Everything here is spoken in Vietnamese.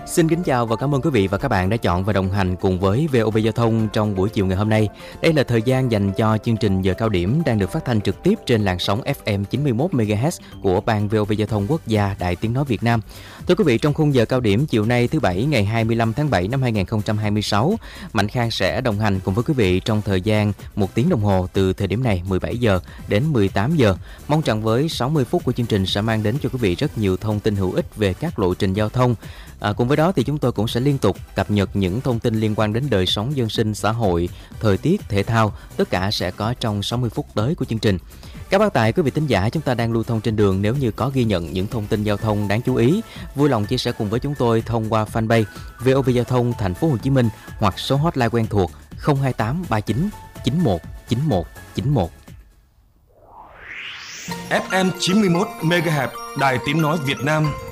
Xin kính chào và cảm ơn quý vị và các bạn đã chọn và đồng hành cùng với VOV Giao thông trong buổi chiều ngày hôm nay. Đây là thời gian dành cho chương trình Giờ Cao Điểm đang được phát thanh trực tiếp trên làn sóng FM 91 MHz của Ban VOV Giao thông Quốc gia Đài Tiếng nói Việt Nam. Thưa quý vị, trong khung Giờ Cao Điểm chiều nay thứ Bảy ngày 25 tháng 7 năm 2026, Mạnh Khang sẽ đồng hành cùng với quý vị trong thời gian 1 tiếng đồng hồ từ thời điểm này 17 giờ đến 18 giờ. Mong rằng với 60 phút của chương trình sẽ mang đến cho quý vị rất nhiều thông tin hữu ích về các lộ trình giao thông. Cùng với đó thì chúng tôi cũng sẽ liên tục cập nhật những thông tin liên quan đến đời sống dân sinh, xã hội, thời tiết, thể thao, tất cả sẽ có trong 60 phút tới của chương trình. Các bác tài, quý vị thính giả chúng ta đang lưu thông trên đường, nếu như có ghi nhận những thông tin giao thông đáng chú ý, vui lòng chia sẻ cùng với chúng tôi thông qua fanpage VOV Giao thông Thành phố Hồ Chí Minh hoặc số hotline quen thuộc 028 39 91 91 91. FM 91 MHz Đài Tiếng nói Việt Nam.